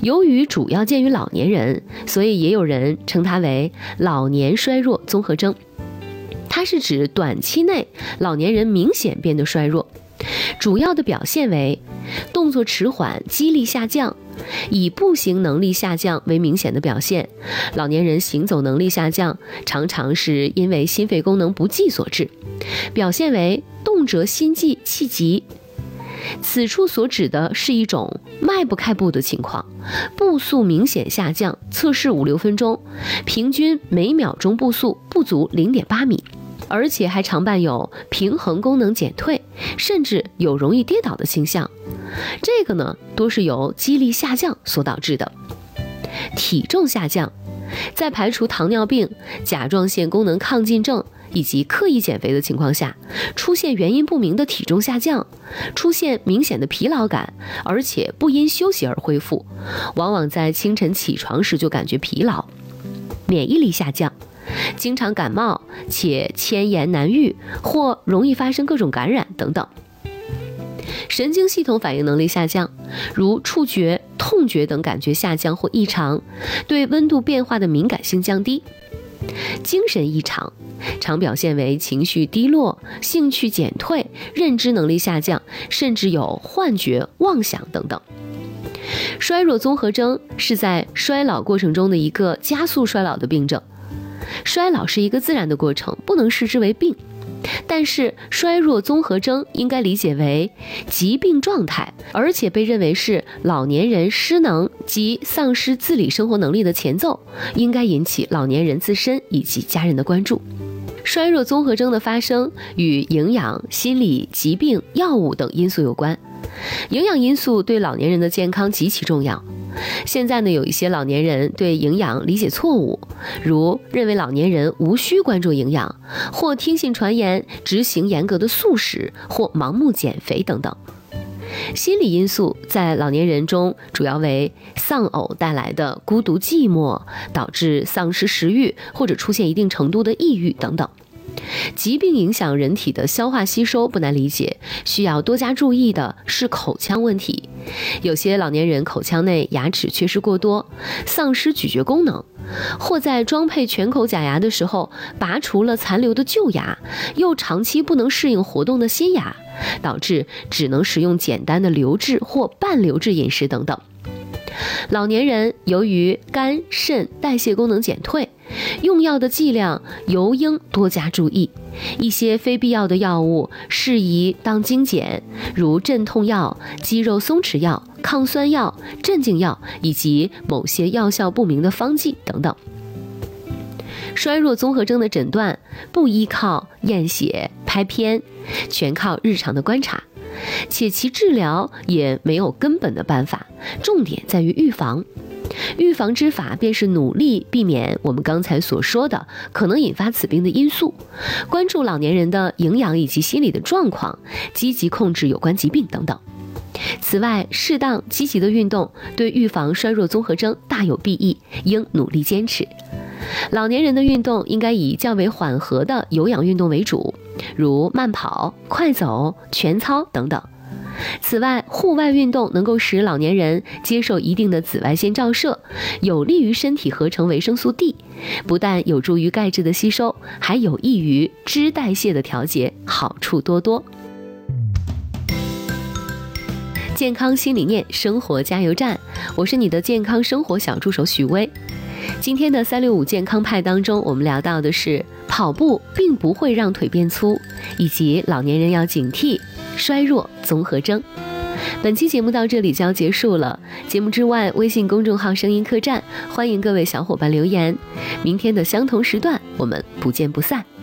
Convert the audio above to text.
由于主要见于老年人，所以也有人称它为老年衰弱综合征。它是指短期内老年人明显变得衰弱，主要的表现为动作迟缓、肌力下降，以步行能力下降为明显的表现。老年人行走能力下降，常常是因为心肺功能不济所致，表现为动辄心悸、气急。此处所指的是一种迈不开步的情况，步速明显下降，测试5-6分钟，平均每秒钟步速不足0.8米，而且还常伴有平衡功能减退，甚至有容易跌倒的倾向。这个呢，多是由肌力下降所导致的。体重下降，在排除糖尿病、甲状腺功能亢进症以及刻意减肥的情况下，出现原因不明的体重下降，出现明显的疲劳感，而且不因休息而恢复，往往在清晨起床时就感觉疲劳。免疫力下降，经常感冒且迁延难愈，或容易发生各种感染等等。神经系统反应能力下降，如触觉、痛觉等感觉下降或异常，对温度变化的敏感性降低。精神异常常表现为情绪低落、兴趣减退、认知能力下降，甚至有幻觉、妄想等等。衰弱综合征是在衰老过程中的一个加速衰老的病症。衰老是一个自然的过程，不能视之为病，但是衰弱综合征应该理解为疾病状态，而且被认为是老年人失能及丧失自理生活能力的前奏，应该引起老年人自身以及家人的关注。衰弱综合征的发生与营养、心理、疾病、药物等因素有关。营养因素对老年人的健康极其重要。现在呢，有一些老年人对营养理解错误，如认为老年人无需关注营养，或听信传言执行严格的素食，或盲目减肥等等。心理因素在老年人中主要为丧偶带来的孤独寂寞，导致丧失食欲，或者出现一定程度的抑郁等等。疾病影响人体的消化吸收不难理解，需要多加注意的是口腔问题。有些老年人口腔内牙齿缺失过多，丧失咀嚼功能，或在装配全口假牙的时候拔除了残留的旧牙，又长期不能适应活动的新牙，导致只能使用简单的流质或半流质饮食等等。老年人由于肝、肾代谢功能减退，用药的剂量尤应多加注意。一些非必要的药物适宜当精简，如镇痛药、肌肉松弛药、抗酸药、镇静药以及某些药效不明的方剂等等。衰弱综合征的诊断不依靠验血、拍片，全靠日常的观察，且其治疗也没有根本的办法，重点在于预防。预防之法便是努力避免我们刚才所说的可能引发此病的因素，关注老年人的营养以及心理的状况，积极控制有关疾病等等。此外，适当积极的运动对预防衰弱综合征大有裨益，应努力坚持。老年人的运动应该以较为缓和的有氧运动为主，如慢跑、快走、拳操等等。此外，户外运动能够使老年人接受一定的紫外线照射，有利于身体合成维生素 D， 不但有助于钙质的吸收，还有益于脂代谢的调节，好处多多。健康新理念，生活加油站，我是你的健康生活小助手许巍。今天的365健康派当中，我们聊到的是跑步并不会让腿变粗，以及老年人要警惕衰弱综合征。本期节目到这里就要结束了，节目之外，微信公众号声音客栈欢迎各位小伙伴留言。明天的相同时段我们不见不散。